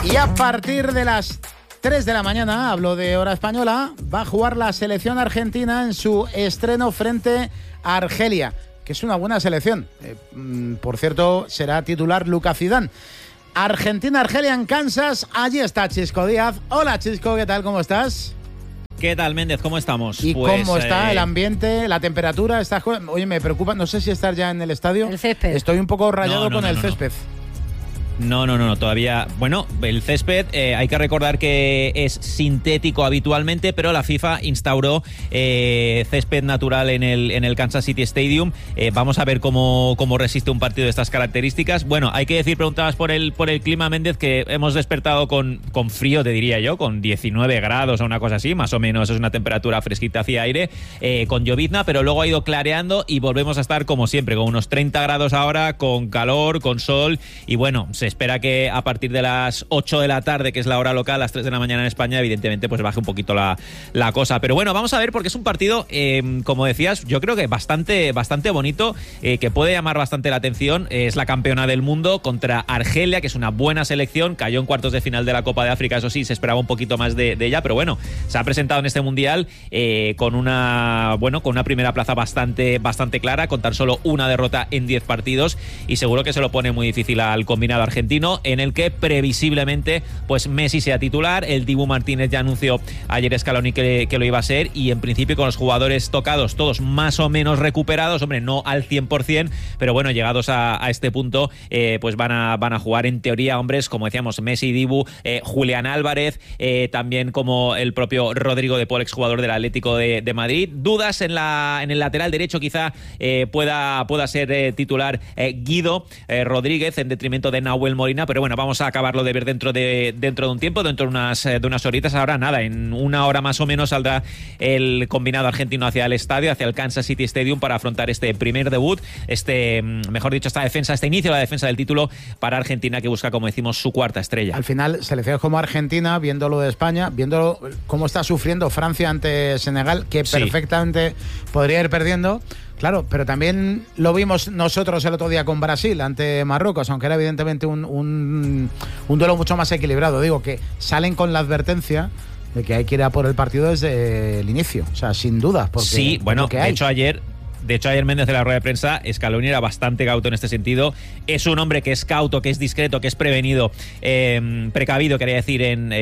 Y a partir de las 3 de la mañana, hablo de hora española, va a jugar la selección argentina en su estreno frente a Argelia, que es una buena selección. Por cierto, será titular Lucas Zidane. Argentina-Argelia en Kansas, allí está Chisco Díaz. Hola Chisco, ¿qué tal? ¿Cómo estás? ¿Qué tal, Méndez? ¿Cómo estamos? ¿Y cómo está el ambiente, la temperatura? Oye, me preocupa, no sé si estar ya en el estadio. El césped. Estoy un poco rayado con el césped. No, todavía. Bueno, el césped, hay que recordar que es sintético habitualmente, pero la FIFA instauró césped natural en el Kansas City Stadium. Vamos a ver cómo resiste un partido de estas características. Bueno, hay que decir, preguntabas por el clima, Méndez, que hemos despertado con frío, te diría yo, con 19 grados o una cosa así, más o menos es una temperatura fresquita hacia aire, con llovizna, pero luego ha ido clareando y volvemos a estar como siempre, con unos 30 grados ahora, con calor, con sol, y bueno, se espera que a partir de las 8 de la tarde, que es la hora local, las 3 de la mañana en España, evidentemente pues baje un poquito la cosa. Pero bueno, vamos a ver, porque es un partido, como decías, yo creo que bastante bonito, que puede llamar bastante la atención. Es la campeona del mundo contra Argelia, que es una buena selección, cayó en cuartos de final de la Copa de África, eso sí, se esperaba un poquito más de ella, pero bueno, se ha presentado en este Mundial con una primera plaza bastante clara, con tan solo una derrota en 10 partidos, y seguro que se lo pone muy difícil al combinado argentino, en el que previsiblemente pues Messi sea titular. El Dibu Martínez ya anunció ayer Scaloni que lo iba a ser, y en principio con los jugadores tocados, todos más o menos recuperados, hombre, no al 100%, pero bueno, llegados a este punto, pues van a jugar en teoría hombres, como decíamos, Messi, Dibu, Julián Álvarez, también como el propio Rodrigo de Paul, exjugador del Atlético de Madrid. Dudas en el lateral derecho, quizá pueda ser titular Guido Rodríguez, en detrimento de Nahuel Molina, pero bueno, vamos a acabarlo de ver dentro de un tiempo, dentro de unas horitas. Ahora nada, en una hora más o menos saldrá el combinado argentino hacia el estadio, hacia el Kansas City Stadium, para afrontar este primer debut, este inicio de la defensa del título para Argentina, que busca, como decimos, su cuarta estrella. Al final, selecciones como Argentina, viéndolo de España, viéndolo cómo está sufriendo Francia ante Senegal, que perfectamente podría ir perdiendo. Claro, pero también lo vimos nosotros el otro día con Brasil ante Marruecos, aunque era evidentemente un duelo mucho más equilibrado. Digo que salen con la advertencia de que hay que ir a por el partido desde el inicio, o sea, sin duda. Porque sí, bueno, de hecho ayer Méndez, en la rueda de prensa, Scaloni era bastante cauto en este sentido. Es un hombre que es cauto, que es discreto, que es prevenido, precavido, quería decir,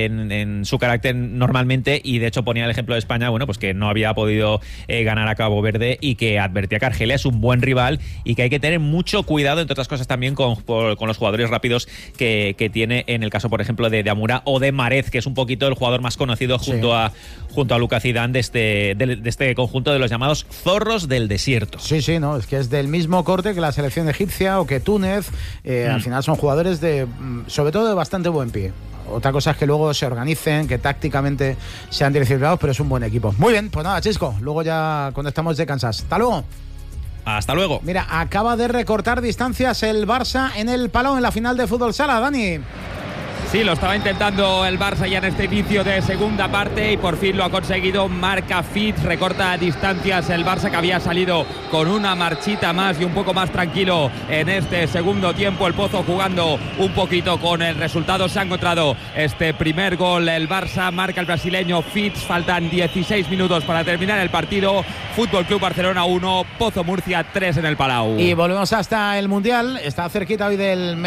en su carácter normalmente, y de hecho ponía el ejemplo de España, bueno, pues que no había podido ganar a Cabo Verde, y que advertía que Argelia es un buen rival y que hay que tener mucho cuidado, entre otras cosas, también con los jugadores rápidos que tiene, en el caso, por ejemplo, de Amura o de Marez, que es un poquito el jugador más conocido junto a Lucas Zidane de este conjunto de los llamados zorros del desierto. Sí, no, es que es del mismo corte que la selección egipcia o que Túnez. Al final son jugadores sobre todo de bastante buen pie. Otra cosa es que luego se organicen, que tácticamente sean disciplinados, pero es un buen equipo. Muy bien, pues nada, Chisco, luego ya cuando estamos de Kansas. Hasta luego. Hasta luego. Mira, acaba de recortar distancias el Barça en el Palau, en la final de fútbol sala, Dani. Sí, lo estaba intentando el Barça ya en este inicio de segunda parte, y por fin lo ha conseguido. Marca Fitz, recorta distancias el Barça, que había salido con una marchita más y un poco más tranquilo en este segundo tiempo. El Pozo jugando un poquito con el resultado. Se ha encontrado este primer gol el Barça, marca el brasileño Fitz. Faltan 16 minutos para terminar el partido. Fútbol Club Barcelona 1, Pozo Murcia 3 en el Palau. Y volvemos hasta el Mundial. Está cerquita hoy del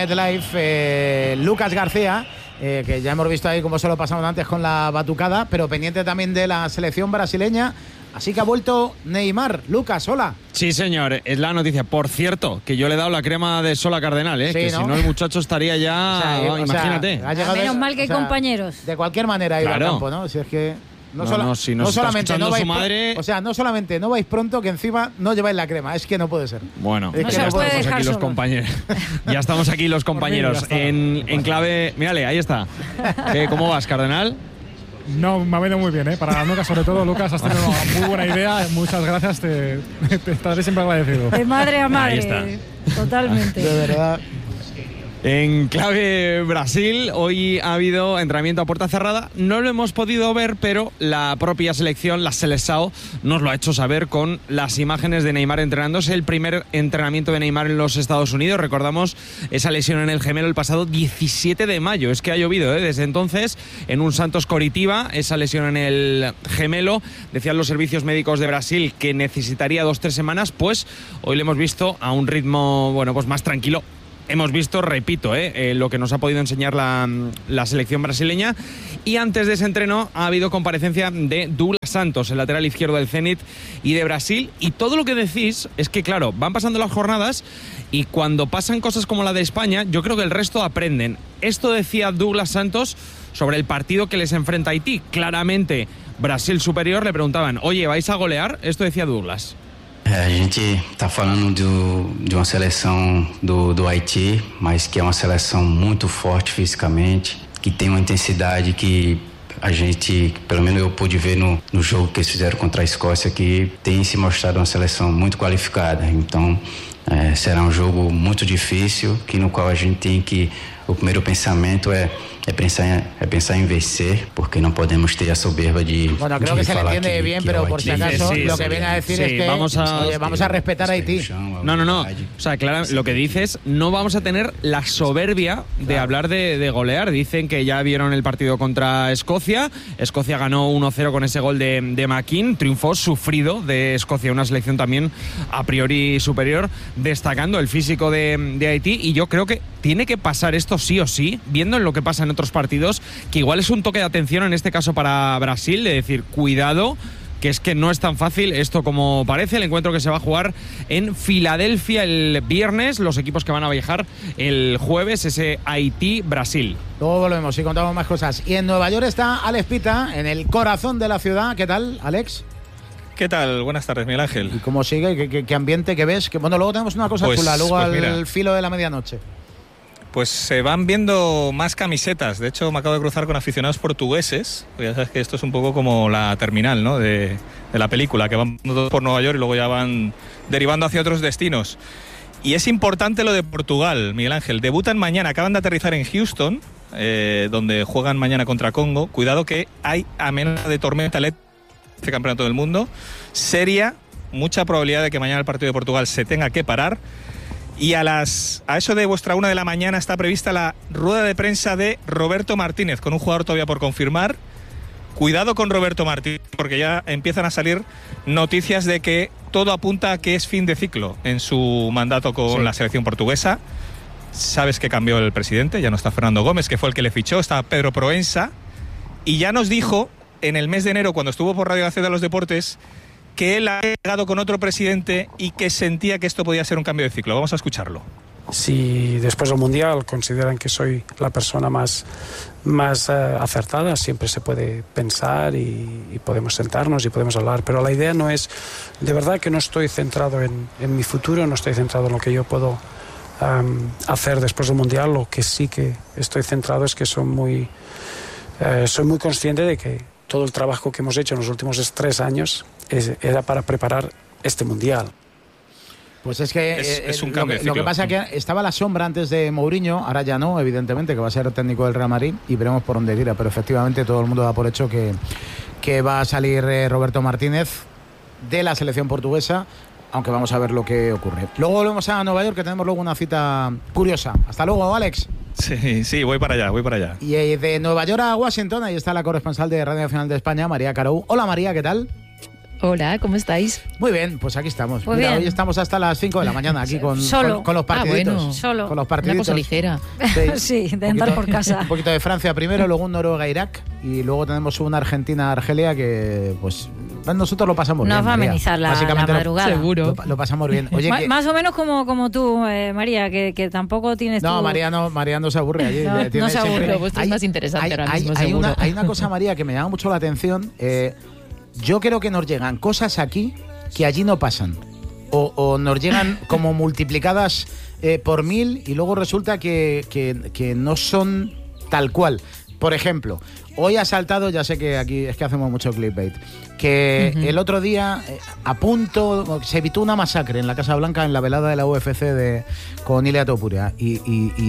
MetLife Lucas García, que ya hemos visto ahí cómo se lo pasaron antes con la batucada, pero pendiente también de la selección brasileña. Así que ha vuelto Neymar. Lucas, hola. Sí, señor, es la noticia. Por cierto, que yo le he dado la crema de Sol a Cardenal, sí, que ¿no? Si no el muchacho estaría ya, imagínate. Menos mal que hay compañeros. De cualquier manera ha ido al campo, ¿no? Si es que no solamente no vais no solamente no vais pronto, que encima no lleváis la crema, es que no puede ser. Bueno, es que ya estamos aquí los compañeros. Ya estamos aquí los compañeros en clave. Mírale, ahí está. ¿Cómo vas, Cardenal? No, me ha venido muy bien, Para Lucas, sobre todo, Lucas, has tenido una muy buena idea. Muchas gracias, te estaré siempre agradecido. De madre a madre. Ahí está. Totalmente. De verdad. En clave Brasil, hoy ha habido entrenamiento a puerta cerrada. No lo hemos podido ver, pero la propia selección, la Seleção, nos lo ha hecho saber con las imágenes de Neymar entrenándose. El primer entrenamiento de Neymar en los Estados Unidos. Recordamos esa lesión en el gemelo el pasado 17 de mayo. Es que ha llovido, desde entonces, en un Santos Coritiba, esa lesión en el gemelo. Decían los servicios médicos de Brasil que necesitaría 2-3 semanas. Pues hoy le hemos visto a un ritmo, bueno, pues más tranquilo. Hemos visto, repito, lo que nos ha podido enseñar la selección brasileña. Y antes de ese entreno ha habido comparecencia de Douglas Santos, el lateral izquierdo del Zenit y de Brasil. Y todo lo que decís es que, claro, van pasando las jornadas y cuando pasan cosas como la de España, yo creo que el resto aprenden. Esto decía Douglas Santos sobre el partido que les enfrenta Haití. Claramente, Brasil superior. Le preguntaban, oye, ¿vais a golear? Esto decía Douglas. A gente está falando de uma seleção do Haiti, mas que é uma seleção muito forte fisicamente, que tem uma intensidade que a gente, pelo menos eu pude ver no jogo que eles fizeram contra a Escócia, que tem se mostrado uma seleção muito qualificada. Então, será um jogo muito difícil, no qual a gente tem que... O primeiro pensamento é pensar en vencer, porque no podemos tener soberba de... Bueno, creo que se le entiende bien, pero por si acaso lo que viene a decir es que vamos a respetar a Haití. No. O sea, claro, lo que dices, no vamos a tener la soberbia de hablar de golear. Dicen que ya vieron el partido contra Escocia. Escocia ganó 1-0 con ese gol de McKean. Triunfó sufrido de Escocia, una selección también a priori superior, destacando el físico de Haití. Y yo creo que tiene que pasar esto sí o sí, viendo en lo que pasa en otros partidos, que igual es un toque de atención en este caso para Brasil, de decir, cuidado, que es que no es tan fácil esto como parece. El encuentro que se va a jugar en Filadelfia el viernes, los equipos que van a viajar el jueves, ese Haití-Brasil. Luego volvemos y contamos más cosas. Y en Nueva York está Alex Pita, en el corazón de la ciudad. ¿Qué tal, Alex? ¿Qué tal? Buenas tardes, Miguel Ángel. ¿Y cómo sigue? ¿Qué ambiente? ¿Qué ves? Bueno, luego tenemos una cosa chula, luego al filo de la medianoche. Pues se van viendo más camisetas. De hecho, me acabo de cruzar con aficionados portugueses. Ya sabes que esto es un poco como la terminal, ¿no?, de la película, que van todos por Nueva York y luego ya van derivando hacia otros destinos. Y es importante lo de Portugal, Miguel Ángel. Debutan mañana, acaban de aterrizar en Houston, donde juegan mañana contra Congo. Cuidado que hay amenaza de tormenta eléctrica en este campeonato del mundo. Seria, mucha probabilidad de que mañana el partido de Portugal se tenga que parar. Y a eso de vuestra 1 de la mañana está prevista la rueda de prensa de Roberto Martínez, con un jugador todavía por confirmar. Cuidado con Roberto Martínez, porque ya empiezan a salir noticias de que todo apunta a que es fin de ciclo en su mandato con la selección portuguesa. Sabes que cambió el presidente, ya no está Fernando Gómez, que fue el que le fichó, está Pedro Proença. Y ya nos dijo en el mes de enero, cuando estuvo por Radio Aceda los Deportes, que él ha llegado con otro presidente y que sentía que esto podía ser un cambio de ciclo. Vamos a escucharlo. Si después del Mundial consideran que soy la persona más acertada, siempre se puede pensar y podemos sentarnos y podemos hablar. Pero la idea no es... De verdad que no estoy centrado en mi futuro, no estoy centrado en lo que yo puedo hacer después del Mundial. Lo que sí que estoy centrado es que soy muy consciente de que todo el trabajo que hemos hecho en los últimos 3 años era para preparar este Mundial. Pues es que es un cambio de ciclo. Lo que pasa es que estaba la sombra antes de Mourinho, ahora ya no, evidentemente, que va a ser técnico del Real Madrid y veremos por dónde tira, pero efectivamente todo el mundo da por hecho que va a salir Roberto Martínez de la selección portuguesa, aunque vamos a ver lo que ocurre. Luego volvemos a Nueva York, que tenemos luego una cita curiosa. Hasta luego, Alex. Sí, voy para allá. Y de Nueva York a Washington, ahí está la corresponsal de Radio Nacional de España, María Carou. Hola, María, ¿qué tal? Hola, ¿cómo estáis? Muy bien, pues aquí estamos. Muy bien. Hoy estamos hasta las 5 de la mañana aquí con los partiditos. Bueno, solo. Con los partiditos. Una cosa ligera. Sí, de andar por casa. Un poquito de Francia primero, luego un Noruega-Irak y luego tenemos una Argentina-Argelia que, pues, nosotros lo pasamos bien. Nos va a María. amenizar la Básicamente madrugada. Seguro. Lo pasamos bien. Oye, Más o menos como tú, María, que tampoco tienes No, tú... María no se aburre. Allí, No se aburre. Pero vuestro es más interesante ahora mismo, seguro. Hay una cosa, María, que me llama mucho la atención. Yo creo que nos llegan cosas aquí que allí no pasan. O nos llegan como multiplicadas por 1000 y luego resulta que no son tal cual. Por ejemplo, hoy ha saltado, ya sé que aquí es que hacemos mucho clickbait, que el otro día se evitó una masacre en la Casa Blanca en la velada de la UFC con Ilia Topuria y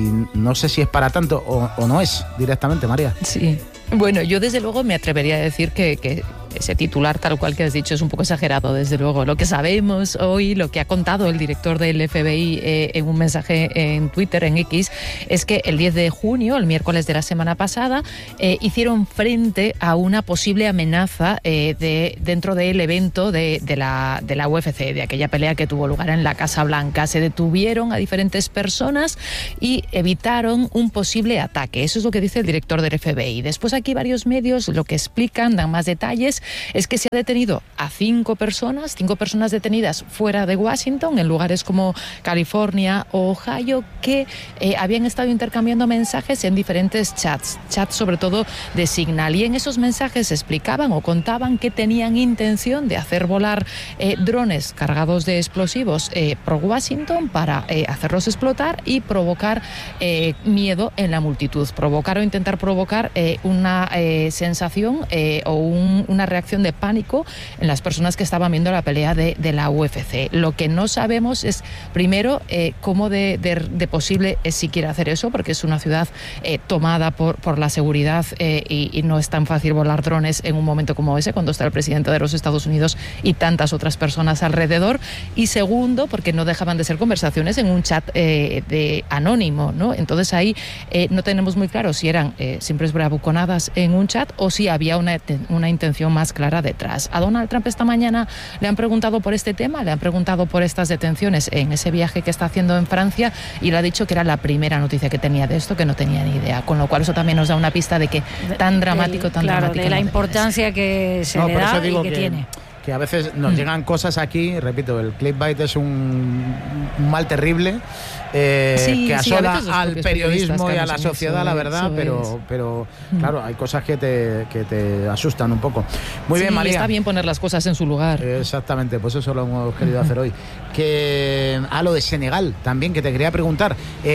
no sé si es para tanto o no es directamente, María. Sí. Bueno, yo desde luego me atrevería a decir que ese titular tal cual que has dicho es un poco exagerado, desde luego. Lo que sabemos hoy, lo que ha contado el director del FBI en un mensaje en Twitter, en X, es que el 10 de junio, el miércoles de la semana pasada, hicieron frente a una posible amenaza dentro del evento de la UFC, de aquella pelea que tuvo lugar en la Casa Blanca. Se detuvieron a diferentes personas y evitaron un posible ataque. Eso es lo que dice el director del FBI. Después aquí varios medios lo que explican, dan más detalles, es que se ha detenido a 5 personas detenidas fuera de Washington, en lugares como California o Ohio, que habían estado intercambiando mensajes en diferentes chats sobre todo de Signal, y en esos mensajes explicaban o contaban que tenían intención de hacer volar drones cargados de explosivos por Washington para hacerlos explotar y provocar miedo en la multitud, provocar o intentar provocar una sensación o una reacción de pánico en las personas que estaban viendo la pelea de la UFC. Lo que no sabemos es, primero, cómo de posible es siquiera hacer eso, porque es una ciudad tomada por la seguridad y no es tan fácil volar drones en un momento como ese, cuando está el presidente de los Estados Unidos y tantas otras personas alrededor. Y segundo, porque no dejaban de ser conversaciones en un chat de anónimo, ¿no? Entonces ahí no tenemos muy claro si eran simples bravuconadas en un chat o si había una intención más clara detrás. A Donald Trump esta mañana le han preguntado por este tema, le han preguntado por estas detenciones en ese viaje que está haciendo en Francia, y le ha dicho que era la primera noticia que tenía de esto, que no tenía ni idea, con lo cual eso también nos da una pista de que tan dramático, dramático. De la importancia que se le da y que tiene. Que a veces nos llegan cosas aquí, repito, el clickbait es un mal terrible que asola al periodismo y a la sociedad, la verdad, pero claro, hay cosas que te asustan un poco. Muy bien, María. Está bien poner las cosas en su lugar. Exactamente, pues eso lo hemos querido hacer hoy. Lo de Senegal también, que te quería preguntar.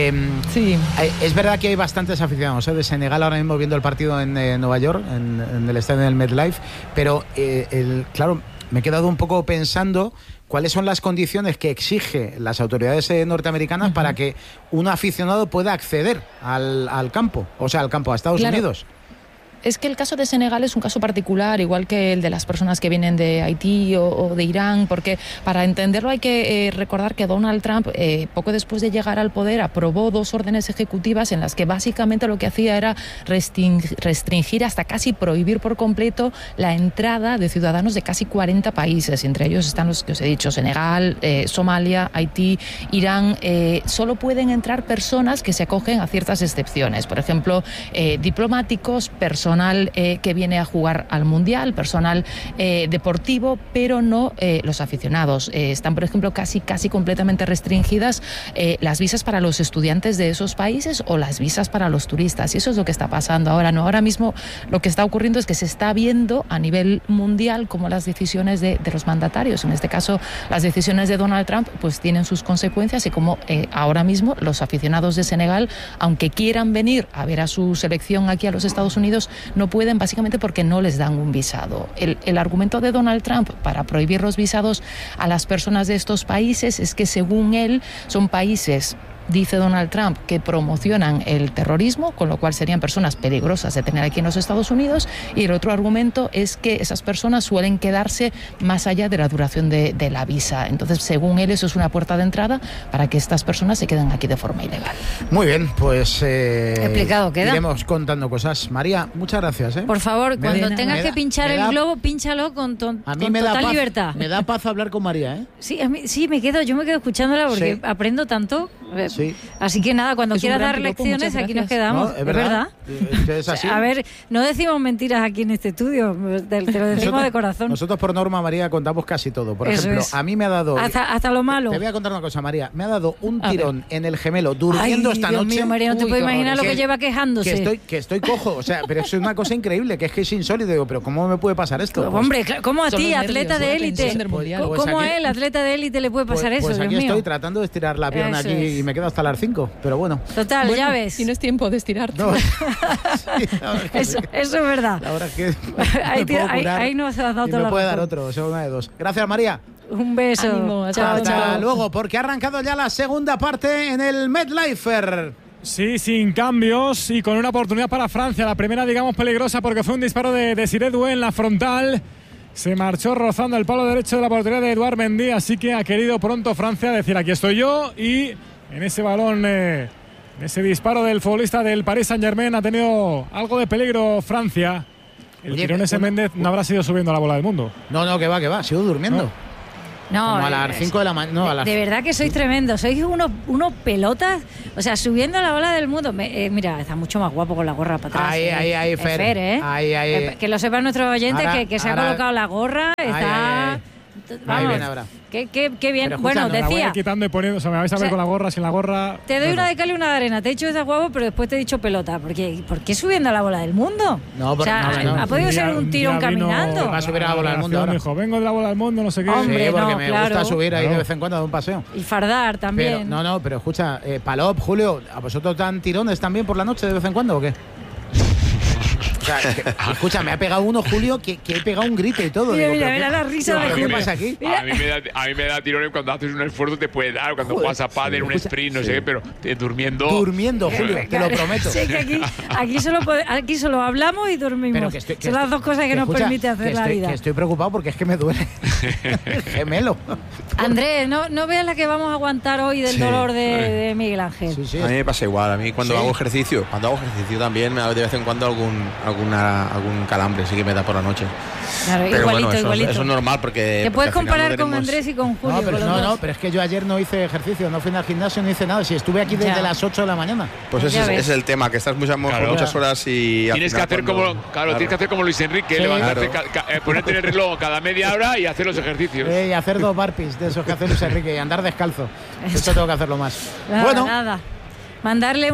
Es verdad que hay bastantes aficionados de Senegal ahora mismo viendo el partido en Nueva York, en el estadio del MetLife, pero claro, me he quedado un poco pensando cuáles son las condiciones que exige las autoridades norteamericanas para que un aficionado pueda acceder al campo, a Estados Unidos. Es que el caso de Senegal es un caso particular, igual que el de las personas que vienen de Haití o de Irán, porque para entenderlo hay que recordar que Donald Trump, poco después de llegar al poder, aprobó 2 órdenes ejecutivas en las que básicamente lo que hacía era restringir, hasta casi prohibir por completo la entrada de ciudadanos de casi 40 países. Entre ellos están los que os he dicho: Senegal, Somalia, Haití, Irán. Solo pueden entrar personas que se acogen a ciertas excepciones. Por ejemplo, diplomáticos, personal que viene a jugar al Mundial, personal deportivo, pero no los aficionados. Están, por ejemplo, casi completamente restringidas las visas para los estudiantes de esos países o las visas para los turistas. Y eso es lo que está pasando ahora. No, ahora mismo lo que está ocurriendo es que se está viendo a nivel mundial cómo las decisiones de los mandatarios, en este caso las decisiones de Donald Trump, pues tienen sus consecuencias, y como ahora mismo los aficionados de Senegal, aunque quieran venir a ver a su selección aquí a los Estados Unidos, no pueden, básicamente porque no les dan un visado. El argumento de Donald Trump para prohibir los visados a las personas de estos países es que, según él, son países, dice Donald Trump, que promocionan el terrorismo, con lo cual serían personas peligrosas de tener aquí en los Estados Unidos, y el otro argumento es que esas personas suelen quedarse más allá de la duración de la visa. Entonces, según él, eso es una puerta de entrada para que estas personas se queden aquí de forma ilegal. Muy bien, pues explicado queda. Iremos contando cosas. María, muchas gracias. Por favor, cuando tengas que pinchar el globo, pínchalo con total libertad. Me da paz hablar con María, Sí, yo me quedo escuchándola porque aprendo tanto. Sí. Así que nada, cuando quieras dar lecciones, aquí nos quedamos. No, es verdad. Es así. A ver, no decimos mentiras aquí en este estudio, te lo decimos de corazón. Nosotros, por norma, María, contamos casi todo. Por ejemplo, a mí me ha dado... Hasta lo malo. Te voy a contar una cosa, María. Me ha dado un tirón en el gemelo durmiendo esta noche. Dios mío, María, no te puedo imaginar lo que lleva quejándose. Que estoy cojo. Pero es una cosa increíble, que es insólito. Digo, pero ¿cómo me puede pasar esto? Hombre, ¿cómo a ti, atleta de élite? ¿Cómo a él, atleta de élite, le puede pasar eso? Pues aquí estoy tratando de estirar la pierna aquí me quedo hasta las 5, pero bueno. Total, ya ves. Tienes tiempo de estirarte. No. Eso es verdad. La verdad es que ahí nos has dado y toda me la puede razón. dar otro, solo una de dos. Gracias, María. Un beso. Ánimo, Hasta luego, porque ha arrancado ya la segunda parte en el MetLife. Sí, sin cambios y con una oportunidad para Francia. La primera, digamos, peligrosa porque fue un disparo de Desiré Doué en la frontal. Se marchó rozando el palo derecho de la portería de Edouard Mendy, así que ha querido pronto Francia decir aquí estoy yo, y en ese balón, en ese disparo del futbolista del Paris Saint-Germain ha tenido algo de peligro Francia. El tirón ese Méndez no habrá sido subiendo a la bola del mundo. No, que va, ha sido durmiendo. No, como a las 5 de la mañana. De verdad que sois tremendos. Sois unos pelotas. O sea, subiendo a la bola del mundo. Mira, está mucho más guapo con la gorra para atrás. Ahí, Fer. Ahí. Que lo sepan nuestros oyentes, que se ha colocado la gorra. Está. Vamos, bien ahora. Qué bien. Pero, bueno, me la voy decía. a ir quitando y poniendo, o sea, me vais a ver con la gorra, sin la gorra. Te doy una de cal y una de arena. Te he dicho esa guapo, pero después te he dicho pelota. ¿Por qué subiendo a la bola del mundo? No, o sea, ha podido ser un tirón caminando. Va a subir a la bola del mundo ahora. Dijo, vengo de la bola del mundo, no sé qué. Hombre, sí, porque no, me claro. gusta subir ahí de vez en cuando, de un paseo. Y fardar también. Pero, pero escucha, Palop, Julio, ¿a vosotros dan tirones también por la noche de vez en cuando o qué? O sea, escucha, me ha pegado uno, Julio, que he pegado un grito y todo. Mira la risa de ¿qué pasa aquí? A mí me da tirones cuando haces un esfuerzo, te puede dar, cuando juegas a pádel, un sprint, no sé qué, pero durmiendo. Durmiendo, Julio, te lo prometo. Sí, que aquí solo hablamos y dormimos. Son las dos cosas que nos permite hacer la vida. Que estoy preocupado porque es que me duele. Gemelo. Andrés, no veas la que vamos a aguantar hoy del dolor de Miguel Ángel. Sí. A mí me pasa igual. A mí cuando hago ejercicio también me da de vez en cuando algún calambre, sí que me da por la noche. Claro, pero igualito. Eso es normal porque. Te puedes comparar no tenemos... con Andrés y con Julio. Pero es que yo ayer no hice ejercicio, no fui al gimnasio, no hice nada. Si estuve aquí desde las 8 de la mañana. Pues ese es el tema, que estás muchas horas y. Tienes que hacer como Luis Enrique, levantarte, ponerte en el reloj cada media hora y hacer los ejercicios. Y hacer 2 burpees de esos que hace Luis Enrique y andar descalzo. Esto tengo que hacerlo más. Nada. Mandarle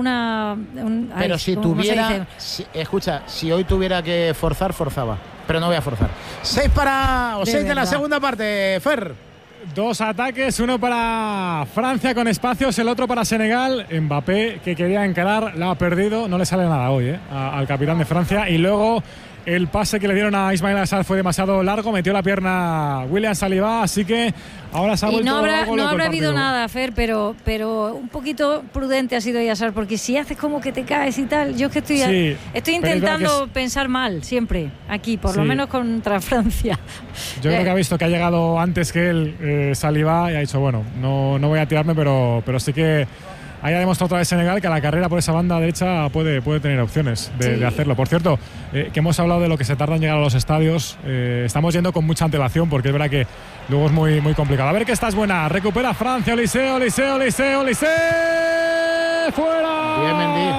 pero si tuviera... escucha, si hoy tuviera que forzaba. Pero no voy a forzar. 6 de la segunda parte, Fer. 2 ataques, uno para Francia con espacios, el otro para Senegal. Mbappé, que quería encarar, la ha perdido. No le sale nada hoy al capitán de Francia. Y luego el pase que le dieron a Ismail Assar fue demasiado largo, metió la pierna William Saliba, así que ahora se ha vuelto. No habrá habido nada, Fer, pero un poquito prudente ha sido Assar, porque si haces como que te caes y tal, yo es que estoy intentando pensar mal siempre aquí, por lo menos contra Francia. Yo creo que ha visto que ha llegado antes que él Saliba y ha dicho, bueno, no voy a tirarme, pero sí que ahí ha demostrado otra vez Senegal que a la carrera por esa banda derecha puede tener opciones de hacerlo. Por cierto, que hemos hablado de lo que se tarda en llegar a los estadios, estamos yendo con mucha antelación porque es verdad que luego es muy, muy complicado. A ver que esta es buena, recupera Francia, Olise, fuera. Bien, Mendy.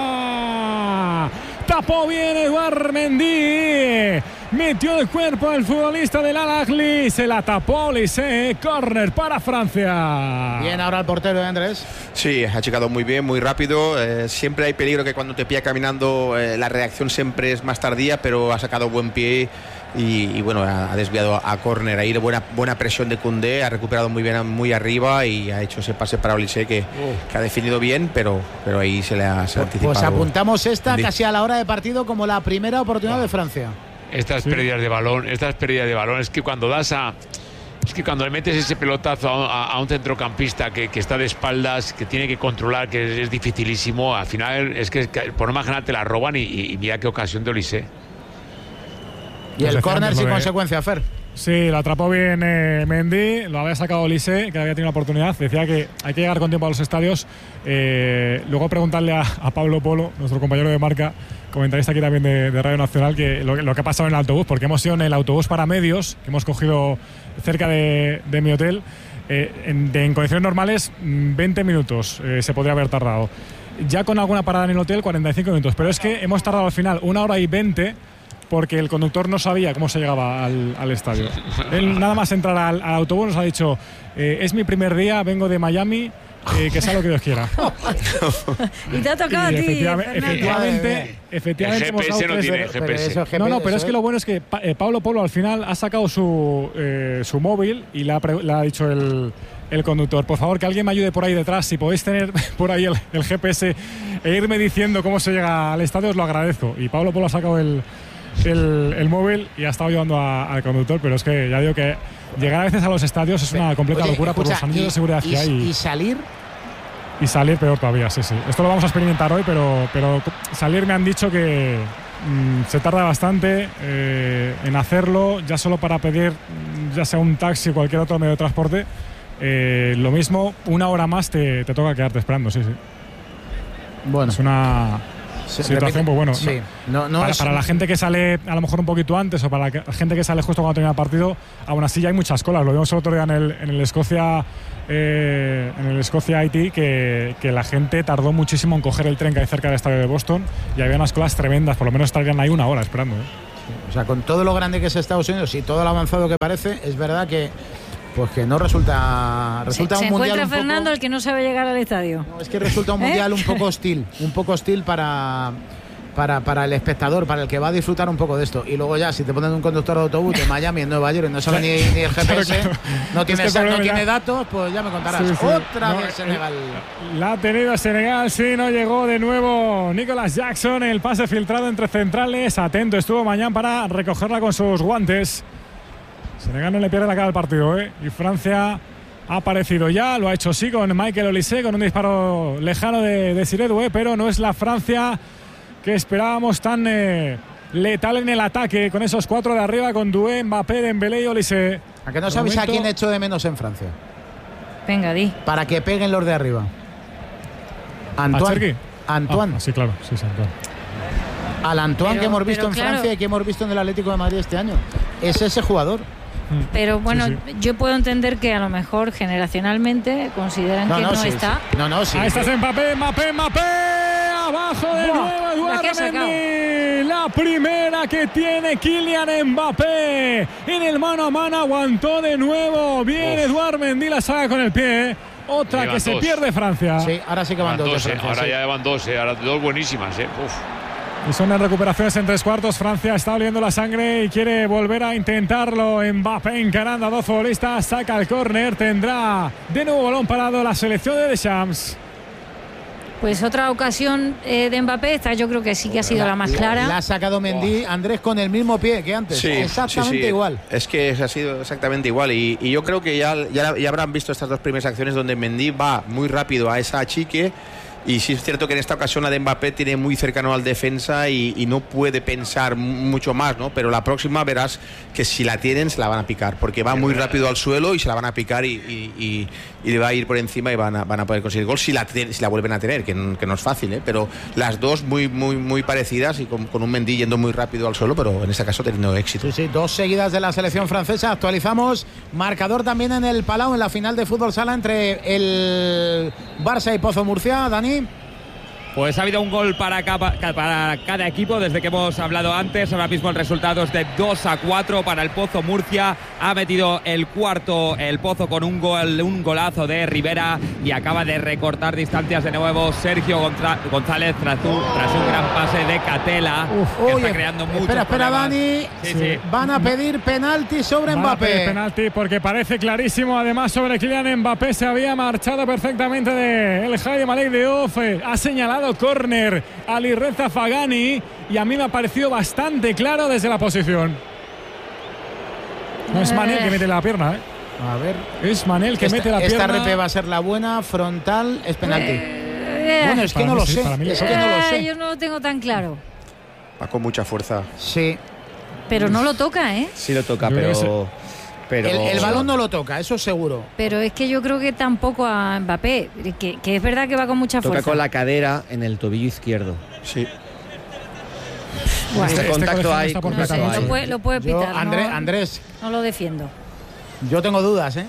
Tapó bien Edouard Mendy. Metió el cuerpo el futbolista del Al-Ahly. Se la tapó Olise. Córner para Francia. Bien ahora el portero de Andrés. Sí, ha checado muy bien, muy rápido. Siempre hay peligro que cuando te pilla caminando la reacción siempre es más tardía, pero ha sacado buen pie y bueno, ha desviado a córner. Ahí buena presión de Koundé. Ha recuperado muy bien, muy arriba y ha hecho ese pase para Olise que ha definido bien, pero ahí se le ha anticipado. Pues apuntamos casi a la hora de partido como la primera oportunidad de Francia. Estas pérdidas de balón, es que cuando cuando le metes ese pelotazo a un centrocampista que está de espaldas, que tiene que controlar, que es dificilísimo, al final es que por norma general te la roban y mira qué ocasión de Olise. Y el córner sin consecuencia, Fer. Sí, lo atrapó bien Mendy, lo había sacado Olise, que había tenido la oportunidad. Decía que hay que llegar con tiempo a los estadios. Luego preguntarle a Pablo Polo, nuestro compañero de marca, comentarista aquí también de Radio Nacional, que lo que ha pasado en el autobús, porque hemos ido en el autobús para medios, que hemos cogido cerca de mi hotel. En condiciones normales, 20 minutos se podría haber tardado. Ya con alguna parada en el hotel, 45 minutos. Pero es que hemos tardado al final 1 hora y 20 porque el conductor no sabía cómo se llegaba al estadio. Él nada más entrar al autobús nos ha dicho, es mi primer día, vengo de Miami, que sea lo que Dios quiera. Y te ha tocado a ti. Efectivamente el GPS no tiene GPS. Pero es que lo bueno es que Pablo Polo al final ha sacado su móvil y le ha dicho el el conductor. Por favor, que alguien me ayude por ahí detrás. Si podéis tener por ahí el GPS e irme diciendo cómo se llega al estadio, os lo agradezco. Y Pablo Polo ha sacado el móvil y ha estado ayudando al conductor, pero es que ya digo que llegar a veces a los estadios es una completa locura por los anillos de seguridad que hay. ¿Y salir? Y salir peor todavía, sí. Esto lo vamos a experimentar hoy, pero salir me han dicho que se tarda bastante en hacerlo, ya solo para pedir ya sea un taxi o cualquier otro medio de transporte. Lo mismo, 1 hora más te toca quedarte esperando, sí. Bueno, es una situación, pues bueno, sí. Para la gente que sale a lo mejor un poquito antes o para la gente que sale justo cuando termina el partido, aún así ya hay muchas colas. Lo vimos el otro día en el Escocia-Haití, que la gente tardó muchísimo en coger el tren que hay cerca del estadio de Boston y había unas colas tremendas, por lo menos estarían ahí 1 hora esperando. O sea, con todo lo grande que es Estados Unidos y todo lo avanzado que parece, es verdad que pues que no resulta se un mundial encuentra un Fernando poco, el que no sabe llegar al estadio. No, es que resulta un mundial un poco hostil para el espectador, para el que va a disfrutar un poco de esto. Y luego ya, si te ponen un conductor de autobús en Miami, en Nueva York, y no sabe ni el GPS, no tiene datos, pues ya me contarás. Sí. Otra vez Senegal. La ha tenido Senegal, sí, no llegó de nuevo Nicolas Jackson, el pase filtrado entre centrales. Atento estuvo Mañán para recogerla con sus guantes. Senegal no le pierde la cara al partido, y Francia ha aparecido ya, lo ha hecho sí con Michael Olise, con un disparo lejano de Desiré Doué, pero no es la Francia que esperábamos tan letal en el ataque, con esos 4 de arriba, con Doué, Mbappé, Dembélé y Olise. ¿A que no sabéis a quién echo de menos en Francia? Venga, di. Para que peguen los de arriba. Antoine. Sí, claro, sí, Antoine. Al Antoine que hemos visto en Francia y que hemos visto en el Atlético de Madrid este año. Es ese jugador. Pero bueno, yo puedo entender que a lo mejor generacionalmente consideran que no está. Sí. Ahí estás Mbappé, abajo de nuevo Eduardo Mendy. La primera que tiene Kylian Mbappé. En el mano a mano aguantó de nuevo. Bien, Eduardo Mendy la saca con el pie. Otra que se pierde Francia. Sí, ahora sí que van 2 de Francia. Ahora ya van 2, ahora 2 buenísimas. Y son las recuperaciones en 3 cuartos. Francia está oliendo la sangre y quiere volver a intentarlo. Mbappé encarando a 2 futbolistas, saca el córner, tendrá de nuevo balón parado la selección de Deschamps. Pues otra ocasión de Mbappé, esta yo creo que sí que ha sido la más clara. La ha sacado Mendy, Andrés, con el mismo pie que antes. Sí, exactamente igual. Es que ha sido exactamente igual. Y yo creo que ya habrán visto estas 2 primeras acciones donde Mendy va muy rápido a esa achique. Y sí es cierto que en esta ocasión la de Mbappé tiene muy cercano al defensa y no puede pensar mucho más, ¿no? Pero la próxima verás que si la tienen se la van a picar, porque va muy rápido al suelo y se la van a picar y le va a ir por encima y van a poder conseguir gol si la vuelven a tener, que no es fácil, pero las dos muy parecidas y con un Mendy yendo muy rápido al suelo, pero en este caso teniendo éxito. Sí, 2 seguidas de la selección francesa. Actualizamos marcador también en el Palau, en la final de fútbol sala entre el Barça y Pozo Murcia. Dani. Pues ha habido un gol para cada equipo desde que hemos hablado antes. Ahora mismo el resultado es de 2-4 para el Pozo Murcia. Ha metido el cuarto el Pozo con un golazo de Rivera y acaba de recortar distancias de nuevo Sergio González tras un gran pase de Catela. Que está creando mucho. Espera, Dani. Sí. Van a pedir penalti sobre Mbappé. Penalti porque parece clarísimo. Además, sobre Kylian Mbappé se había marchado perfectamente el Hayde Malik Diouf. Ha señalado córner Ali Reza Fagani y a mí me ha parecido bastante claro desde la posición. No es Manel que mete la pierna, A ver. Es Manel que mete la pierna. Esta repe va a ser la buena, frontal, es penalti. Bueno, es que no lo sé. Yo no lo tengo tan claro. Va con mucha fuerza. Sí. Pero no lo toca, Sí lo toca, pero el balón no lo toca, eso seguro. Pero es que yo creo que tampoco a Mbappé, que es verdad que va con mucha fuerza. Toca con la cadera en el tobillo izquierdo. Sí. Bueno, este contacto hay. No sé, lo puede pitar. Andrés. No lo defiendo. Yo tengo dudas,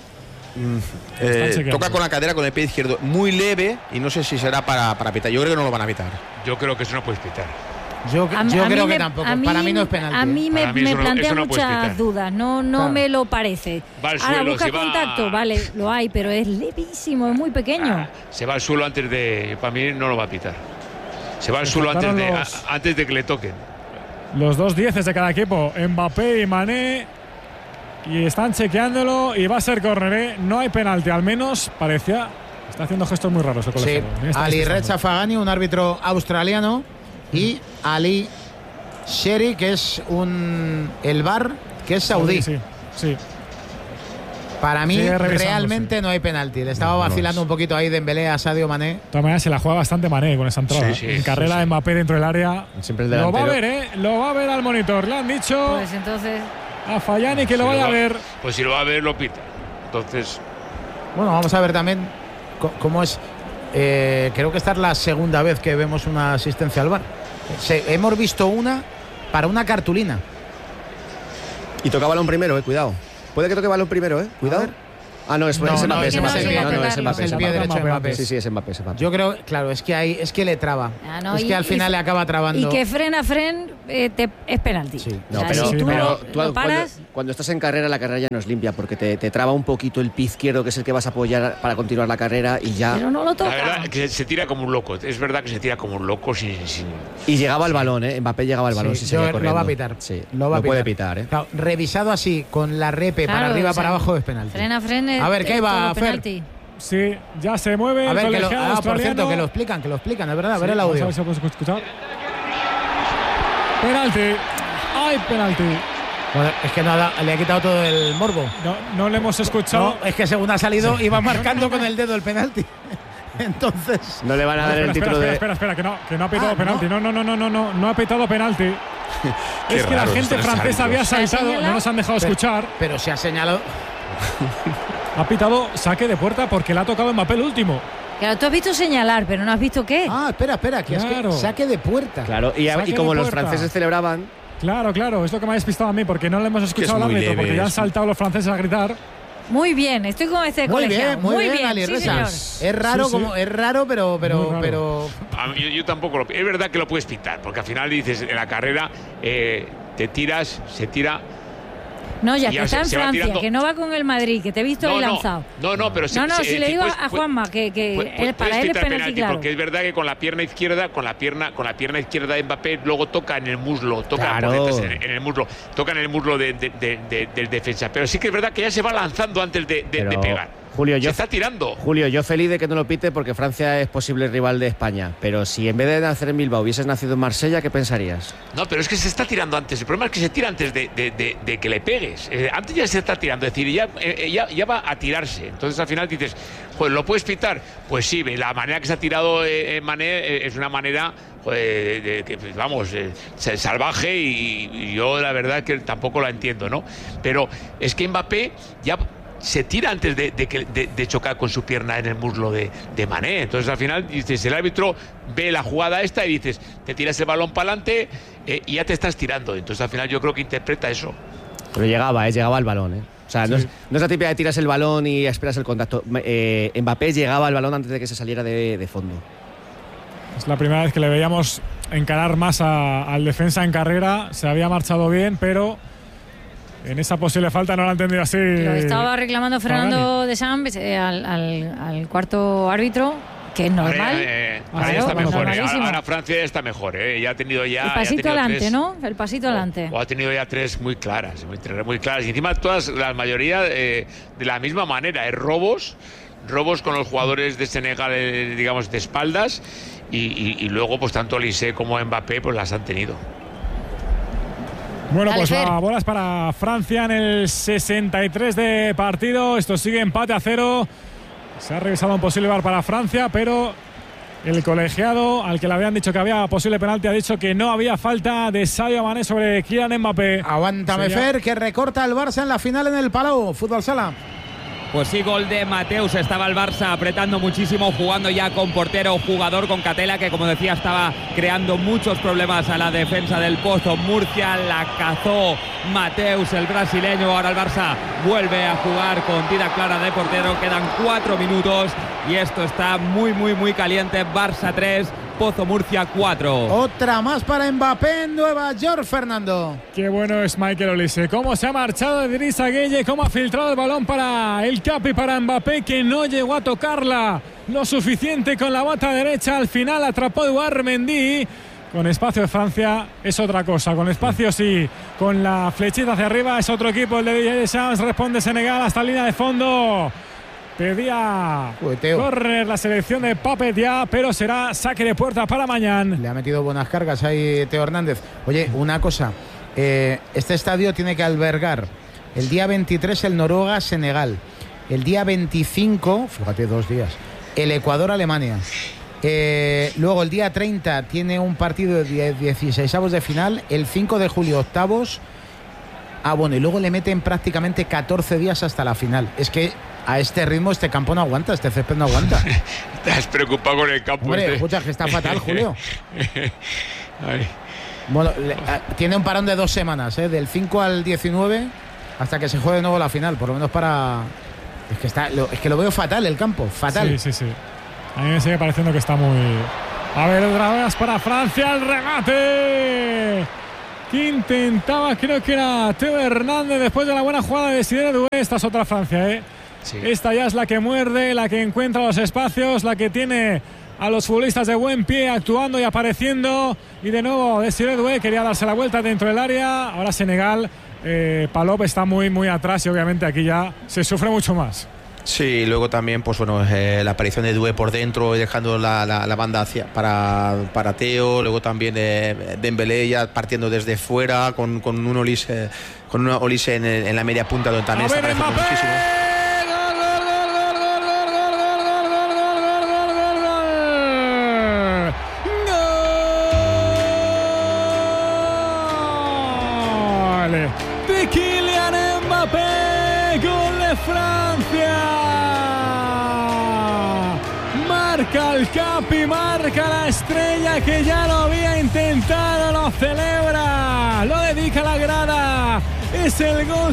toca con la cadera con el pie izquierdo. Muy leve y no sé si será para pitar. Yo creo que no lo van a pitar. Yo creo que eso no puedes pitar. Yo creo que tampoco. Para mí no es penalti. A mí me plantea muchas dudas. No me lo parece. Ahora busca contacto, vale, lo hay, pero es levísimo, es muy pequeño. Se va al suelo antes de. Para mí no lo va a pitar. Se va al suelo antes de que le toquen. Los 2 dieces de cada equipo, Mbappé y Mané. y están chequeándolo y va a ser córner, no hay penalti, al menos parecía. Está haciendo gestos muy raros el colegiado. Sí. Ali Reza Fagani, un árbitro australiano, y Ali Sherry, que es el VAR, que es saudí. Sí. Para mí, realmente no hay penalti. Le estaba vacilando un poquito ahí Dembélé a Sadio Mané. De todas maneras, se la juega bastante Mané con esa entrada. En carrera de Mbappé dentro del área. Siempre el lo delantero. va a ver, lo va a ver al monitor. Le han dicho Pues entonces a Fallani que lo vaya a ver. Pues si lo va a ver, lo pita. Entonces. Bueno, vamos a ver también cómo es. Creo que esta es la segunda vez que vemos una asistencia al VAR. Hemos visto una para una cartulina. Y toca balón primero, cuidado. Puede que toque balón primero, cuidado. Ah, no, es Mbappé. No, es Mbappé. Es el pie derecho de Mbappé. Sí, es Mbappé. Yo creo, claro, es que le traba. Es que al final le acaba trabando. Y que frena es penalti. Sí. No, o sea, si tú tú paras, cuando estás en carrera, la carrera ya no es limpia porque te traba un poquito el pie izquierdo, que es el que vas a apoyar para continuar la carrera y ya. Pero no lo toca. La verdad es que se tira como un loco. Es verdad que se tira como un loco sin... Y llegaba el balón, Mbappé llegaba al balón. Sí, si seguía corriendo. lo va a pitar. Sí, lo puede pitar. Claro, revisado así, con la repe claro, para arriba, o sea, para abajo, es penalti. Frena. A ver, ¿qué va a hacer? Sí, ya se mueve. A ver, el colegiado por cierto, que lo explican, es verdad. A ver el audio. Vamos a ver si podemos escuchar. Penalti. Hay penalti. Bueno, es que le ha quitado todo el morbo. No le hemos escuchado. No, es que según ha salido iba marcando con el dedo el penalti. Entonces. No le van a dar el título de. Espera, que no ha pitado penalti. No ha pitado penalti. Es que la gente francesa había saltado, no nos han dejado escuchar. Pero se ha señalado. Ha pitado saque de puerta porque le ha tocado Mbappé el último. Claro, tú has visto señalar, pero no has visto qué. Espera, que claro. Es que saque de puerta. Claro, y como los franceses celebraban. Claro, es lo que me ha despistado a mí, porque no le hemos escuchado al árbitro, porque ya han saltado los franceses a gritar. Muy bien, estoy con este colegiado. Muy bien, Ali sí, Reza. Es raro, pero. Yo tampoco es verdad que lo puedes pitar, porque al final dices en la carrera te tiras, se tira. No, ya que está en Francia, que no va con el Madrid, que te he visto ahí lanzado. Pero si le digo a Juanma que para él es penalti, claro. Porque es verdad que con la pierna izquierda, de Mbappé, luego toca en el muslo, en el muslo, toca en el muslo del defensa. Pero sí que es verdad que ya se va lanzando antes de pegar. Julio, se está tirando. Julio, yo feliz de que no lo pite porque Francia es posible rival de España. Pero si en vez de nacer en Bilbao hubieses nacido en Marsella, ¿qué pensarías? No, pero es que se está tirando antes. El problema es que se tira antes de que le pegues. Antes ya se está tirando, es decir, ya va a tirarse. Entonces al final dices, pues ¿lo puedes pitar? Pues sí, la manera que se ha tirado Mané es una manera salvaje y yo la verdad que tampoco la entiendo, ¿no? Pero es que Mbappé ya se tira antes de chocar con su pierna en el muslo de Mané. Entonces al final dices, el árbitro ve la jugada esta y dices, te tiras el balón para adelante y ya te estás tirando. Entonces al final yo creo que interpreta eso. Pero llegaba el balón, O sea, sí. no es la típica de tiras el balón y esperas el contacto. Mbappé llegaba al balón antes de que se saliera de fondo. Es la primera vez que le veíamos encarar más al defensa en carrera. Se había marchado bien, pero en esa posible falta no la ha entendido así. Lo estaba reclamando Fernando de Sams al cuarto árbitro, que es normal. Ahora ya está mejor. Ahora Francia ya está mejor. Ya ha tenido ya. El pasito adelante, ¿no? El pasito adelante. O ha tenido ya tres muy claras. Y encima la mayoría de la misma manera. Robos con los jugadores de Senegal, digamos, de espaldas. Y luego, pues tanto Olise como Mbappé, pues las han tenido. Bueno, pues bolas para Francia en el 63 de partido. Esto sigue empate a 0. Se ha revisado un posible VAR para Francia, pero el colegiado al que le habían dicho que había posible penalti ha dicho que no había falta de Sadio Mané sobre Kylian Mbappé. Aguántame, Fer, que recorta el Barça en la final en el Palau Fútbol Sala. Pues sí, gol de Mateus. Estaba el Barça apretando muchísimo, jugando ya con portero, jugador con Catela, que como decía estaba creando muchos problemas a la defensa del Pozo Murcia. La cazó Mateus, el brasileño. Ahora el Barça vuelve a jugar con tira clara de portero. Quedan 4 minutos y esto está muy, muy, muy caliente. Barça 3, Pozo Murcia 4. Otra más para Mbappé en Nueva York, Fernando. Qué bueno es Michael Olise. Cómo se ha marchado Idrissa Gueye, cómo ha filtrado el balón para el Capi, para Mbappé, que no llegó a tocarla lo suficiente con la bota derecha. Al final atrapó Eduard Mendy Con espacio de Francia es otra cosa. Con espacio sí. Con la flechita hacia arriba es otro equipo. El de Didier Deschamps. Responde Senegal hasta línea de fondo. Pedía correr la selección de Pape Diop, pero será saque de puerta para mañana. Le ha metido buenas cargas ahí Teo Hernández. Oye, una cosa. Este estadio tiene que albergar el día 23 el Noruega-Senegal. El día 25, fíjate, 2 días, el Ecuador-Alemania. Luego el día 30 tiene un partido de 16avos de final. El 5 de julio, octavos. Bueno, y luego le meten prácticamente 14 días hasta la final. Es que a este ritmo este campo no aguanta, este césped no aguanta. Estás preocupado con el campo. Hombre, escucha, que está fatal, Julio. Bueno, tiene un parón de 2 semanas, del 5 al 19, hasta que se juegue de nuevo la final, por lo menos para... Es que lo veo fatal el campo, fatal. Sí. A mí me sigue pareciendo que está muy... A ver, otra vez para Francia, el remate que intentaba, creo que era Teo Hernández, después de la buena jugada de Desiré Doué. Esta es otra Francia, Sí. Esta ya es la que muerde, la que encuentra los espacios, la que tiene a los futbolistas de buen pie actuando y apareciendo. Y de nuevo Desiré Doué quería darse la vuelta dentro del área. Ahora Senegal, Palop está muy atrás y obviamente aquí ya se sufre mucho más. Sí, luego también, pues bueno, la aparición de Doué por dentro, dejando la banda para Teo. Luego también Dembélé ya partiendo desde fuera con un Olise en la media punta, donde también está apareciendo muchísimo. De Kylian Mbappé, gol de Francia. Marca el Capi, marca la estrella que ya lo había intentado, lo celebra, lo dedica a la grada. Es el gol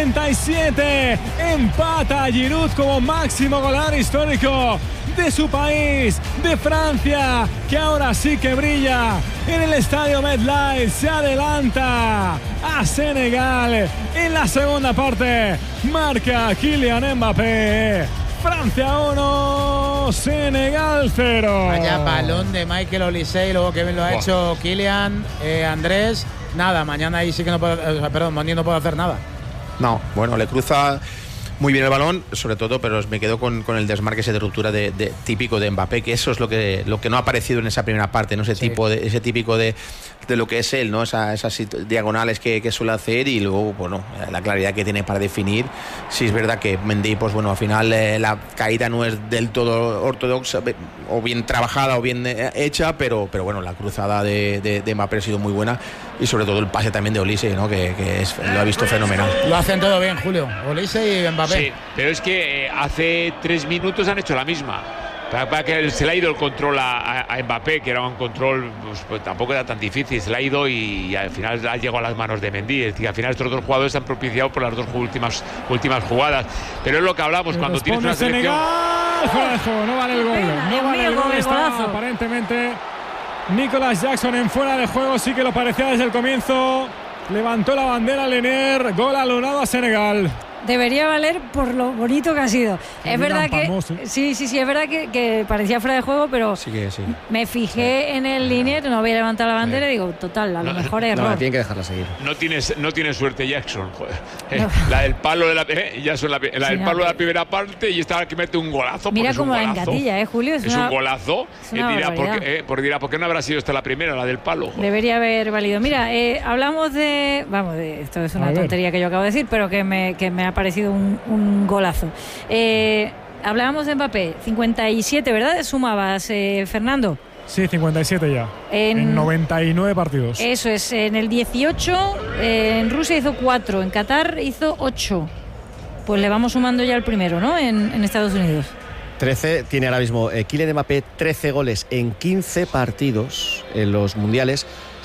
57. Empata a Giroud como máximo goleador histórico de su país, de Francia, que ahora sí que brilla en el estadio MetLife. Se adelanta a Senegal en la segunda parte. Marca Kylian Mbappé. Francia 1, Senegal 0. Vaya balón de Michael Olise, y luego que bien lo ha hecho Kylian. Andrés, nada, mañana ahí sí que no puedo, Mondi no puede hacer nada. No, bueno, le cruza muy bien el balón, sobre todo, pero me quedo con el desmarque ese de ruptura típico de Mbappé, que eso es lo que no ha aparecido en esa primera parte, ¿no? Ese típico de lo que es él, ¿no? Esas diagonales que suele hacer, y luego, bueno, la claridad que tiene para definir. Sí, es verdad que Mendy, pues bueno, al final la caída no es del todo ortodoxa, o bien trabajada o bien hecha, pero bueno, la cruzada de Mbappé ha sido muy buena, y sobre todo el pase también de Olise, ¿no? Que lo ha visto fenomenal. Lo hacen todo bien, Julio, Olise y Mbappé. Sí, pero es que hace 3 minutos han hecho la misma. Para que se le ha ido el control a Mbappé, que era un control, pues tampoco era tan difícil. Se le ha ido y al final ha llegado a las manos de Mendy. Es decir, al final estos 2 jugadores han propiciado por las 2 últimas jugadas. Pero es lo que hablamos cuando tienes una selección. No vale el gol. No vale el gol. Está aparentemente Nicolas Jackson en fuera de juego. Sí que lo parecía desde el comienzo. Levantó la bandera Lenier. Gol anulado a Senegal. Debería valer por lo bonito que ha sido. Es verdad que sí, es verdad que parecía fuera de juego, pero sí. Me fijé en el Linier, no había levantado la bandera y digo, total, a lo mejor es error. Tienen que dejarla seguir. No tiene suerte Jackson, joder. La del palo de la primera parte, y esta que mete un golazo. Mira cómo la engatilla, Julio. Es un golazo. Dirá, ¿por qué no habrá sido esta la primera, la del palo? Joder. Debería haber valido. Mira, hablamos de esto es una tontería que yo acabo de decir, pero que me ha parecido un golazo. Hablábamos de Mbappé, 57, ¿verdad? Sumabas, Fernando. Sí, 57 ya. En 99 partidos. Eso es, en el 18, en Rusia hizo 4, en Qatar hizo 8. Pues le vamos sumando ya el primero, ¿no? En Estados Unidos. 13 tiene ahora mismo Kylian Mbappé, 13 goles en 15 partidos en los mundiales.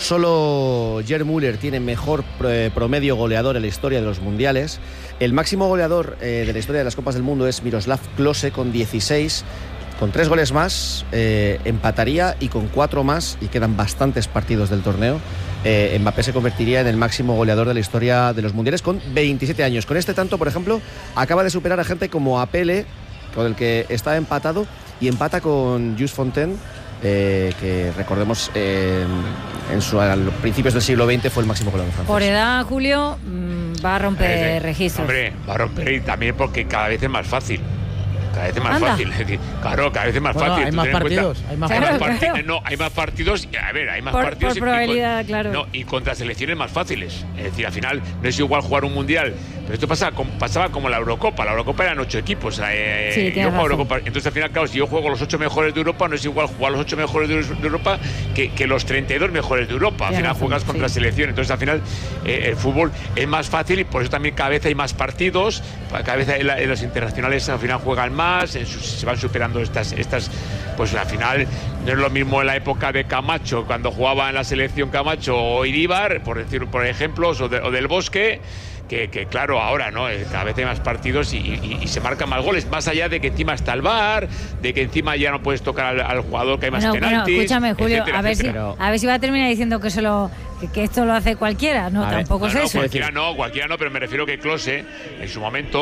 Solo Gerd Müller tiene mejor promedio goleador en la historia de los mundiales. El máximo goleador de la historia de las Copas del Mundo es Miroslav Klose con 16. Con 3 goles más empataría, y con 4 más, y quedan bastantes partidos del torneo, Mbappé se convertiría en el máximo goleador de la historia de los mundiales con 27 años. Con este tanto, por ejemplo, acaba de superar a gente como a Pele, con el que está empatado, y empata con Jules Fontaine que recordemos a los principios del siglo XX fue el máximo goleador francés. Por edad, Julio, va a romper registros. Hombre, va a romper, y también porque cada vez es más fácil. Cada vez es más fácil. Claro, cada vez es más fácil. Hay más partidos. Hay más partidos. A ver, hay más partidos. Por probabilidad, claro. No, y contra selecciones más fáciles. Es decir, al final no es igual jugar un mundial. Pero esto pasaba como la Eurocopa. La Eurocopa eran 8 equipos. Eurocopa. Entonces, al final, claro, si yo juego los 8 mejores de Europa, no es igual jugar los 8 mejores de Europa que los 32 mejores de Europa. Al final juegas contra selección. Entonces, al final, el fútbol es más fácil y por eso también cada vez hay más partidos. Cada vez los internacionales al final juegan más. Se van superando estas, pues al final no es lo mismo en la época de Camacho, cuando jugaba en la selección Camacho o Iríbar, por ejemplos, o del Bosque, que claro, ahora no, cada vez hay más partidos y se marcan más goles, más allá de que encima está el VAR, de que encima ya no puedes tocar al jugador, que hay más penaltis. Escúchame, Julio, etcétera, a ver si va a terminar diciendo que esto lo hace cualquiera. No, tampoco es eso. Cualquiera no, pero me refiero que Klose, en su momento,